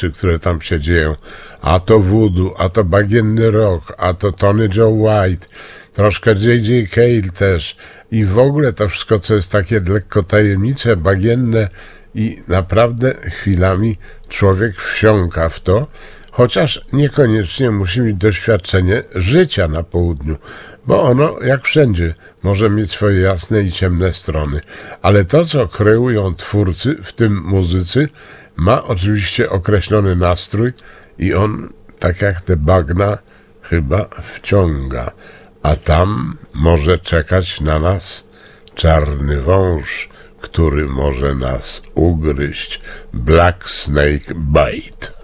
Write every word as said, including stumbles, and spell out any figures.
rzeczy, które tam się dzieją. A to voodoo, a to bagienny rock, a to Tony Joe White, troszkę J J Cale też. I w ogóle to wszystko, co jest takie lekko tajemnicze, bagienne i naprawdę chwilami człowiek wsiąka w to, chociaż niekoniecznie musi mieć doświadczenie życia na południu, bo ono, jak wszędzie, może mieć swoje jasne i ciemne strony. Ale to, co kreują twórcy, w tym muzycy, ma oczywiście określony nastrój i on, tak jak te bagna, chyba wciąga. A tam może czekać na nas czarny wąż, który może nas ugryźć. Black Snake Bite.